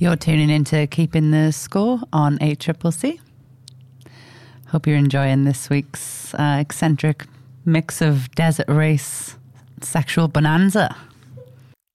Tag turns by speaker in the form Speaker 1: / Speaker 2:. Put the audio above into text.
Speaker 1: You're tuning into Keeping the Score on ACCC. Hope you're enjoying this week's eccentric mix of desert race, sexual bonanza.